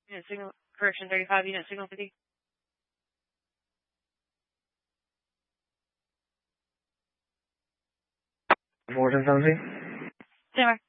Unit signal, correction 35, unit signal 50. Forward 7 Stand by.